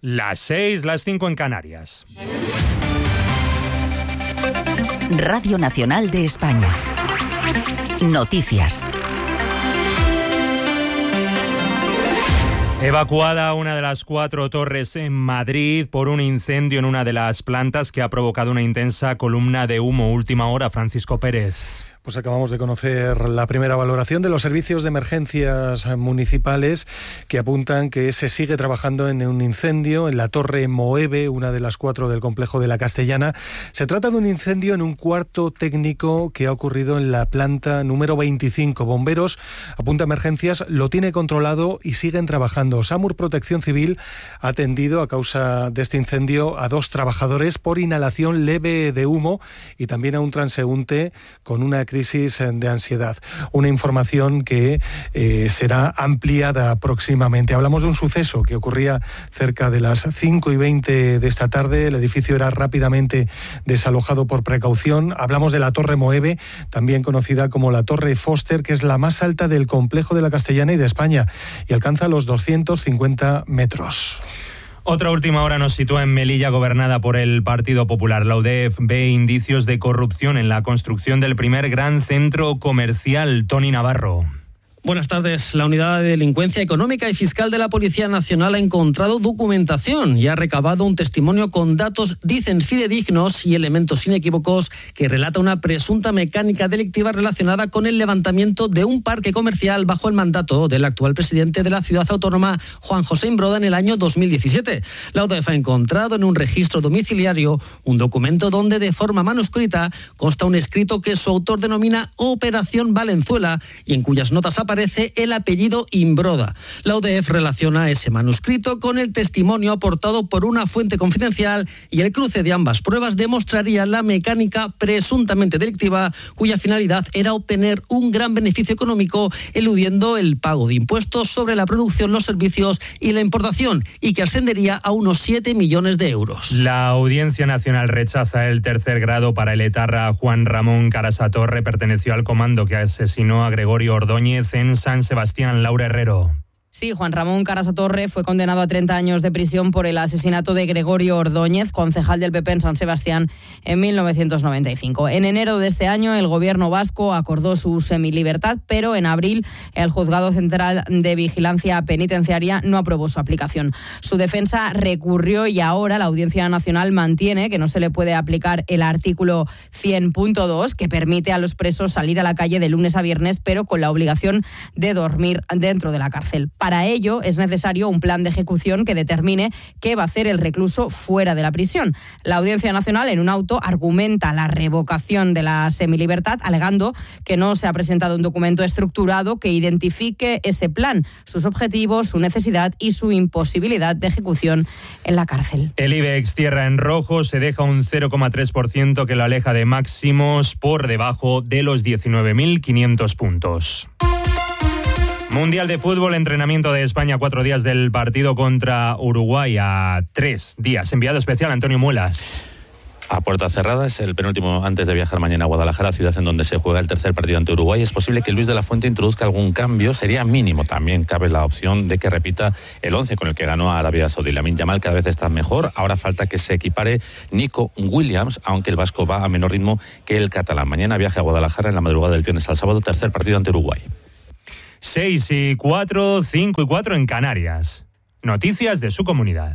Las 6, las 5 en Canarias. Radio Nacional de España. Noticias. Evacuada una de las 4 torres en Madrid por un incendio en una de las plantas que ha provocado una intensa columna de humo. Última hora, Francisco Pérez. Pues acabamos de conocer la primera valoración de los servicios de emergencias municipales que apuntan que se sigue trabajando en un incendio en la Torre Moeve, una de las 4 del complejo de la Castellana. Se trata de un incendio en un cuarto técnico que ha ocurrido en la planta número 25. Bomberos, apunta emergencias, lo tiene controlado y siguen trabajando. SAMUR Protección Civil ha atendido a causa de este incendio a 2 trabajadores por inhalación leve de humo y también a un transeúnte con una crisis de ansiedad. Una información que será ampliada próximamente. Hablamos de un suceso que ocurría cerca de las 5:20 de esta tarde. El edificio era rápidamente desalojado por precaución. Hablamos de la Torre Moeve, también conocida como la Torre Foster, que es la más alta del complejo de la Castellana y de España y alcanza los 250 metros. Otra última hora nos sitúa en Melilla, gobernada por el Partido Popular. La UDEF ve indicios de corrupción en la construcción del primer gran centro comercial. Toni Navarro. Buenas tardes. La Unidad de Delincuencia Económica y Fiscal de la Policía Nacional ha encontrado documentación y ha recabado un testimonio con datos, dicen, fidedignos y elementos inequívocos que relata una presunta mecánica delictiva relacionada con el levantamiento de un parque comercial bajo el mandato del actual presidente de la ciudad autónoma, Juan José Imbroda, en el año 2017. La UDEF ha encontrado en un registro domiciliario un documento donde, de forma manuscrita, consta un escrito que su autor denomina Operación Valenzuela y en cuyas notas aparece el apellido Imbroda. La UDEF relaciona ese manuscrito con el testimonio aportado por una fuente confidencial y el cruce de ambas pruebas demostraría la mecánica presuntamente delictiva cuya finalidad era obtener un gran beneficio económico eludiendo el pago de impuestos sobre la producción, los servicios y la importación y que ascendería a unos 7 millones de euros. La Audiencia Nacional rechaza el tercer grado para el etarra Juan Ramón Carasatorre. Perteneció al comando que asesinó a Gregorio Ordóñez en San Sebastián. Laura Herrero. Sí, Juan Ramón Carasatorre fue condenado a 30 años de prisión por el asesinato de Gregorio Ordóñez, concejal del PP en San Sebastián, en 1995. En enero de este año, el gobierno vasco acordó su semilibertad, pero en abril el Juzgado Central de Vigilancia Penitenciaria no aprobó su aplicación. Su defensa recurrió y ahora la Audiencia Nacional mantiene que no se le puede aplicar el artículo 100.2, que permite a los presos salir a la calle de lunes a viernes, pero con la obligación de dormir dentro de la cárcel. Para ello es necesario un plan de ejecución que determine qué va a hacer el recluso fuera de la prisión. La Audiencia Nacional, en un auto, argumenta la revocación de la semilibertad, alegando que no se ha presentado un documento estructurado que identifique ese plan, sus objetivos, su necesidad y su imposibilidad de ejecución en la cárcel. El IBEX cierra en rojo, se deja un 0,3% que lo aleja de máximos por debajo de los 19.500 puntos. Mundial de Fútbol, entrenamiento de España, 4 días del partido contra Uruguay a 3 días. Enviado especial Antonio Muelas. A puerta cerrada, es el penúltimo antes de viajar mañana a Guadalajara, ciudad en donde se juega el tercer partido ante Uruguay. Es posible que Luis de la Fuente introduzca algún cambio, sería mínimo. También cabe la opción de que repita el 11 con el que ganó a Arabia Saudí. Lamine Yamal cada vez está mejor, ahora falta que se equipare Nico Williams, aunque el vasco va a menor ritmo que el catalán. Mañana viaja a Guadalajara en la madrugada del viernes al sábado, tercer partido ante Uruguay. 6:04, 5:04 en Canarias. Noticias de su comunidad.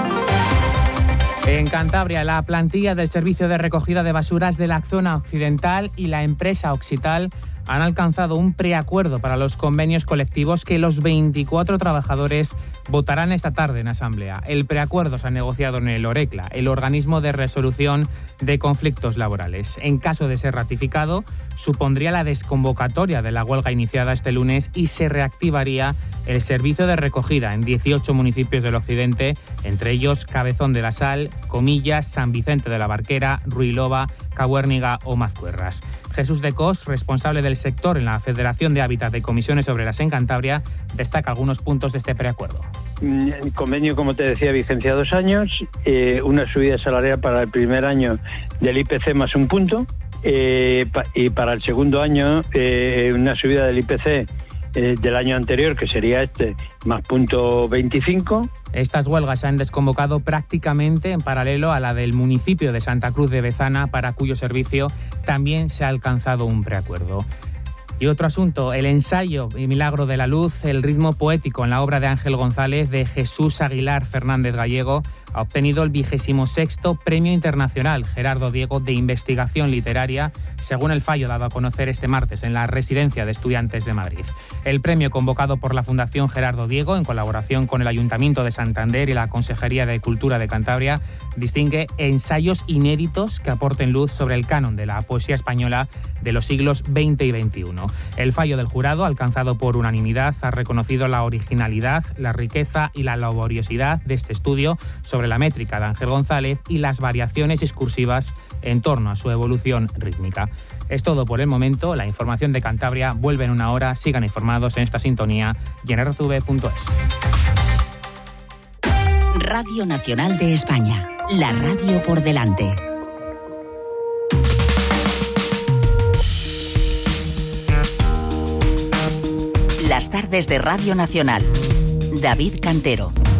En Cantabria, la plantilla del Servicio de Recogida de Basuras de la Zona Occidental y la empresa Oxital han alcanzado un preacuerdo para los convenios colectivos que los 24 trabajadores votarán esta tarde en asamblea. El preacuerdo se ha negociado en el ORECLA, el organismo de resolución de conflictos laborales. En caso de ser ratificado, supondría la desconvocatoria de la huelga iniciada este lunes y se reactivaría el servicio de recogida en 18 municipios del occidente, entre ellos Cabezón de la Sal, Comillas, San Vicente de la Barquera, Ruilova, Cabuérniga o Mazcuerras. Jesús de Cos, responsable del sector en la Federación de Hábitat de Comisiones Obreras en Cantabria, destaca algunos puntos de este preacuerdo. El convenio, como te decía, vigencia 2 años, una subida salarial para el primer año del IPC más 1 punto, y para el segundo año una subida del IPC del año anterior, que sería más punto 25. Estas huelgas se han desconvocado prácticamente en paralelo a la del municipio de Santa Cruz de Bezana, para cuyo servicio también se ha alcanzado un preacuerdo. Y otro asunto, el ensayo y Milagro de la Luz, el ritmo poético en la obra de Ángel González de Jesús Aguilar Fernández Gallego, ha obtenido el 26º Premio Internacional Gerardo Diego de Investigación Literaria, según el fallo dado a conocer este martes en la Residencia de Estudiantes de Madrid. El premio, convocado por la Fundación Gerardo Diego en colaboración con el Ayuntamiento de Santander y la Consejería de Cultura de Cantabria, distingue ensayos inéditos que aporten luz sobre el canon de la poesía española de los siglos XX y XXI. El fallo del jurado, alcanzado por unanimidad, ha reconocido la originalidad, la riqueza y la laboriosidad de este estudio sobre la métrica de Ángel González y las variaciones discursivas en torno a su evolución rítmica. Es todo por el momento. La información de Cantabria vuelve en una hora. Sigan informados en esta sintonía y en rtv.es. Radio Nacional de España, la radio por delante. Las tardes de Radio Nacional. David Cantero.